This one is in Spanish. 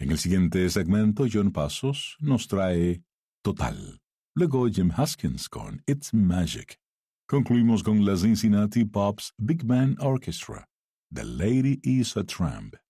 En el siguiente segmento, John Passos nos trae Total. Luego Jim Haskins con It's Magic. Concluimos con la Cincinnati Pops Big Band Orchestra. The Lady is a Tramp.